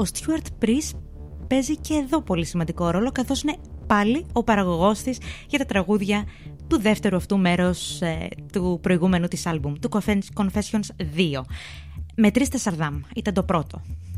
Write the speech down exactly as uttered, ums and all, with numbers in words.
ο Stuart Price παίζει και εδώ πολύ σημαντικό ρόλο, καθώς είναι πάλι ο παραγωγός της για τα τραγούδια του δεύτερου αυτού μέρους ε, του προηγούμενου της άλμπουμ, του Confessions δύο. Μετρήστε Σαρδάμ, ήταν το πρώτο.